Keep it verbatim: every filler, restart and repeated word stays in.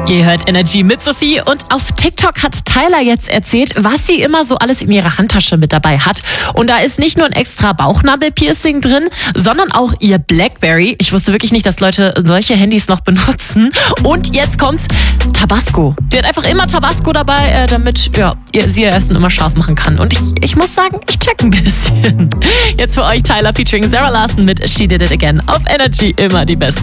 Ihr hört Energy mit Sophie und auf TikTok hat Tyler jetzt erzählt, was sie immer so alles in ihrer Handtasche mit dabei hat. Und da ist nicht nur ein extra Bauchnabelpiercing drin, sondern auch ihr Blackberry. Ich wusste wirklich nicht, dass Leute solche Handys noch benutzen. Und jetzt kommt's, Tabasco. Die hat einfach immer Tabasco dabei, äh, damit ja, ihr, sie ihr Essen immer scharf machen kann. Und ich, ich muss sagen, ich check ein bisschen. Jetzt für euch Tyler featuring Sarah Larson mit She Did It Again. Auf Energy immer die besten